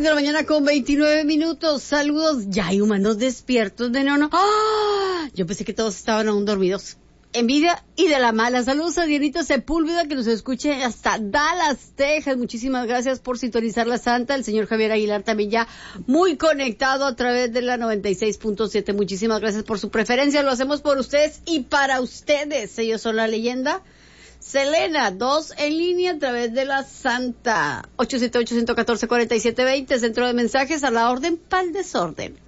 de la mañana con 29 minutos. Saludos. Ya hay humanos despiertos de no. ¡Ah! Yo pensé que todos estaban aún dormidos. Envidia y de la mala. Saludos a Dianita Sepúlveda, que nos escuche hasta Dallas, Texas. Muchísimas gracias por sintonizar la Santa. El señor Javier Aguilar también ya muy conectado a través de la 96.7. Muchísimas gracias por su preferencia. Lo hacemos por ustedes y para ustedes. Ellos son la leyenda. Selena, 2 en línea a través de la Santa. 878-114-4720, centro de mensajes a la orden pa'l desorden.